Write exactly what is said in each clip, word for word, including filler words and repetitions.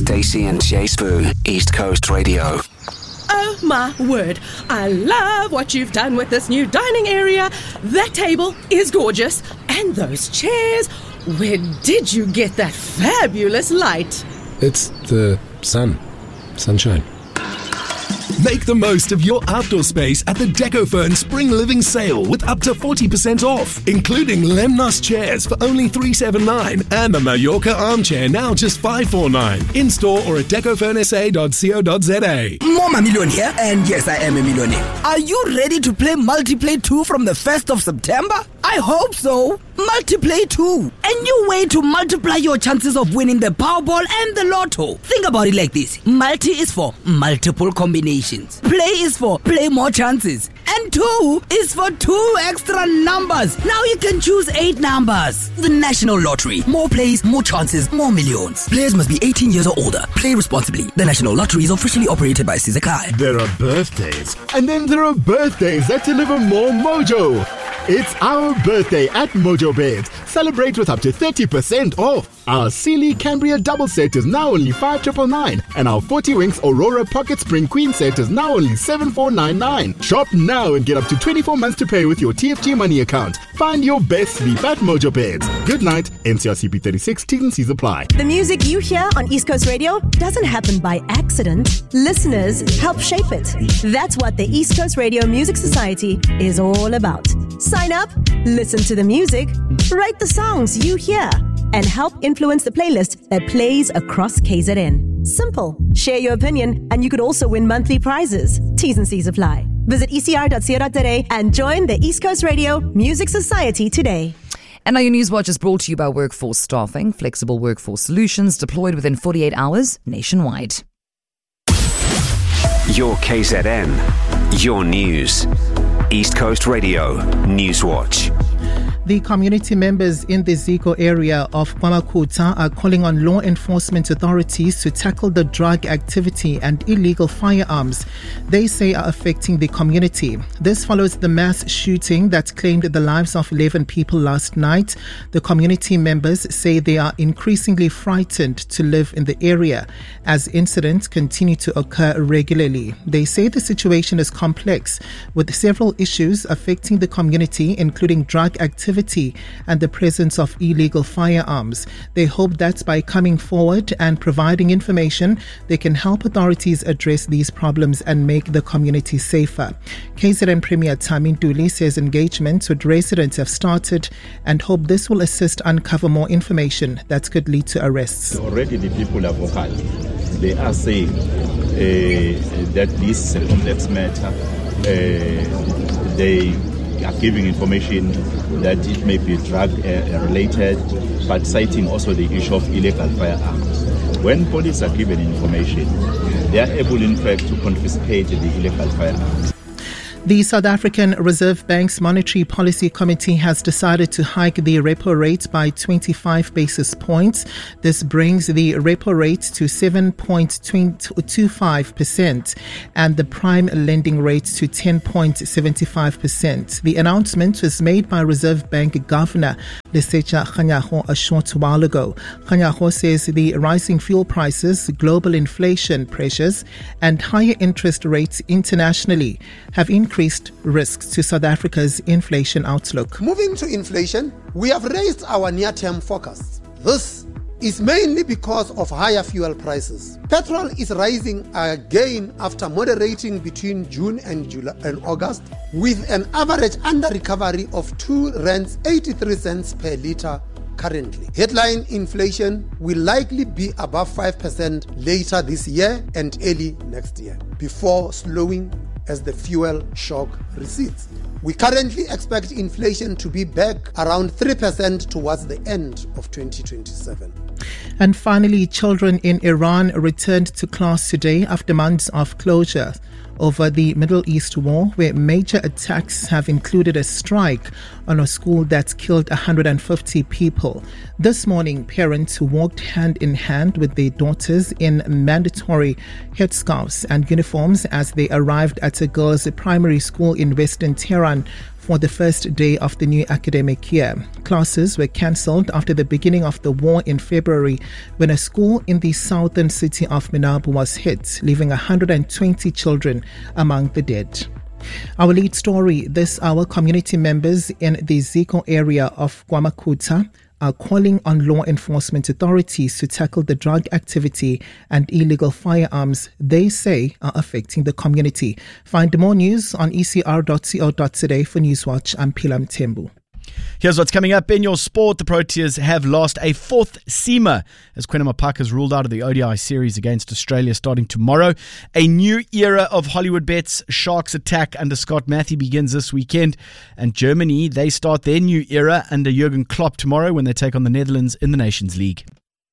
Stacey and Jay Spoo, East Coast Radio. Oh my word, I love what you've done with this new dining area. That table is gorgeous. And those chairs, where did you get that fabulous light? It's the sun. Sunshine. Make the most of your outdoor space at the Decofern Spring Living Sale with up to forty percent off, including Lemnos chairs for only three hundred seventy-nine dollars and the Mallorca armchair now just five hundred forty-nine dollars. In store or at decofern s a dot co dot z a. Mama Million here, and yes, I am a millionaire. Are you ready to play Multiplay two from the first of September? I hope so. Multiplay two, a new way to multiply your chances of winning the Powerball and the Lotto. Think about it like this. Multi is for multiple combinations. Play is for play more chances. And two is for two extra numbers. Now you can choose eight numbers. The National Lottery. More plays, more chances, more millions. Players must be eighteen years or older. Play responsibly. The National Lottery is officially operated by Sizakai. There are birthdays, and then there are birthdays that deliver more mojo. It's our birthday at Mojo Beds. Celebrate with up to thirty percent off. Our Sealy Cambria double set is now only five hundred ninety-nine dollars, and our forty Winks Aurora Pocket Spring Queen set is now only seven thousand four hundred ninety-nine dollars. Shop now and get up to twenty-four months to pay with your T F G money account. Find your best sleep at Mojo Beds. Good night. N C R C P thirty-six, T's and C's apply. The music you hear on East Coast Radio doesn't happen by accident. Listeners help shape it. That's what the East Coast Radio Music Society is all about. Sign up, listen to the music, write the songs you hear, and help influence the playlist that plays across K Z N. Simple. Share your opinion, and you could also win monthly prizes. T's and C's apply. Visit e c r dot co dot z a and join the East Coast Radio Music Society today. And now your Newswatch is brought to you by Workforce Staffing, flexible workforce solutions deployed within forty-eight hours nationwide. Your K Z N, your news. East Coast Radio Newswatch. The community members in the Zico area of KwaMakhutha are calling on law enforcement authorities to tackle the drug activity and illegal firearms they say are affecting the community. This follows the mass shooting that claimed the lives of eleven people last night. The community members say they are increasingly frightened to live in the area as incidents continue to occur regularly. They say the situation is complex with several issues affecting the community, including drug activity and the presence of illegal firearms. They hope that by coming forward and providing information, they can help authorities address these problems and make the community safer. K Z N Premier Tami Nduli says engagements with residents have started and hope this will assist uncover more information that could lead to arrests. Already the people are vocal. They are saying uh, that this is a complex matter. Uh, they are giving information that it may be drug uh, related, but citing also the issue of illegal firearms. When police are given information, they are able in fact to confiscate the illegal firearms. The South African Reserve Bank's Monetary Policy Committee has decided to hike the repo rate by twenty-five basis points. This brings the repo rate to seven point two five percent and the prime lending rate to ten point seven five percent. The announcement was made by Reserve Bank Governor Lesetja Kganyago a short while ago. Kganyago says the rising fuel prices, global inflation pressures, and higher interest rates internationally have increased increased risks to South Africa's inflation outlook. Moving to inflation, we have raised our near-term forecasts. This is mainly because of higher fuel prices. Petrol is rising again after moderating between June and July and August, with an average under-recovery of two rands eighty-three cents per litre currently. Headline inflation will likely be above five percent later this year and early next year, before slowing as the fuel shock recedes. We currently expect inflation to be back around three percent towards the end of twenty twenty-seven. And finally, children in Iran returned to class today after months of closure over the Middle East war, where major attacks have included a strike on a school that killed one hundred fifty people. This morning, parents walked hand in hand with their daughters in mandatory headscarves and uniforms as they arrived at a girls' primary school in Western Tehran for the first day of the new academic year. Classes were cancelled after the beginning of the war in February when a school in the southern city of Menabu was hit, leaving one hundred twenty children among the dead. Our lead story this hour: community members in the Zico area of KwaMakhutha are calling on law enforcement authorities to tackle the drug activity and illegal firearms they say are affecting the community. Find more news on e c r dot co dot za. For Newswatch, I'm Pilam Tembu. Here's what's coming up in your sport. The Proteas have lost a fourth seamer as Quinn Mapaka is ruled out of the O D I series against Australia starting tomorrow. A new era of Hollywood bets. Sharks attack under Scott Matthew begins this weekend. And Germany, they start their new era under Jurgen Klopp tomorrow when they take on the Netherlands in the Nations League.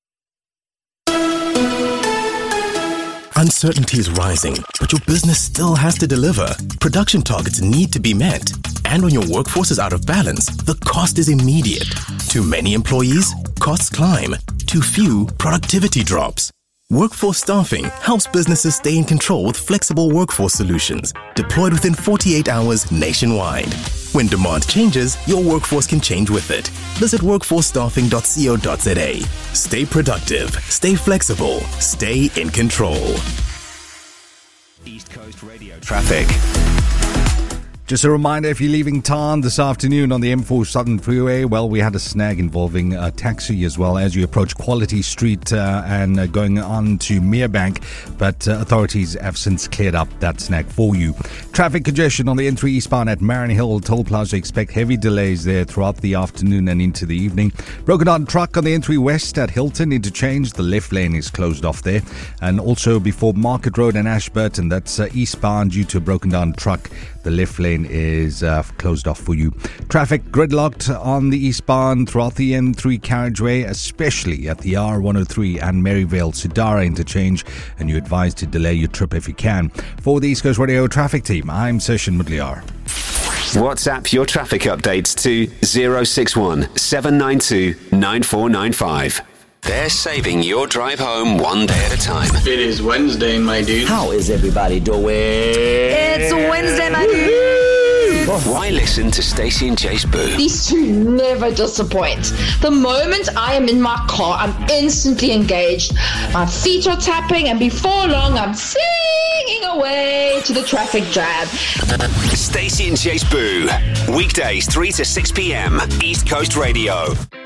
Uncertainty is rising, but your business still has to deliver. Production targets need to be met. And when your workforce is out of balance, the cost is immediate. Too many employees? Costs climb. Too few? Productivity drops. Workforce Staffing helps businesses stay in control with flexible workforce solutions deployed within forty-eight hours nationwide. When demand changes, your workforce can change with it. Visit workforce staffing dot co dot za. Stay productive, stay flexible, stay in control. East Coast Radio Traffic. Just a reminder, if you're leaving town this afternoon on the M four Southern Freeway, well, we had a snag involving a taxi as well as you approach Quality Street uh, and uh, going on to Merebank, but uh, authorities have since cleared up that snag for you. Traffic congestion on the N three eastbound at Marin Hill Toll Plaza. Expect heavy delays there throughout the afternoon and into the evening. Broken down truck on the N three west at Hilton Interchange. The left lane is closed off there. And also before Market Road and Ashburton, that's uh, eastbound due to a broken down truck. The left lane is uh, closed off for you. Traffic gridlocked on the eastbound throughout the N three carriageway, especially at the R one oh three and Maryvale Sudara interchange, and you're advised to delay your trip if you can. For the East Coast Radio traffic team, I'm Session Mudliar. WhatsApp your traffic updates to zero six one seven nine two nine four nine five. They're saving your drive home one day at a time. It is Wednesday, my dude. How is everybody doing? It's Wednesday, my dude. Why listen to Stacey and Jace Boo? These two never disappoint. The moment I am in my car, I'm instantly engaged. My feet are tapping, and before long, I'm singing away to the traffic jam. Stacey and Jace Boo. Weekdays three to six p.m. East Coast Radio.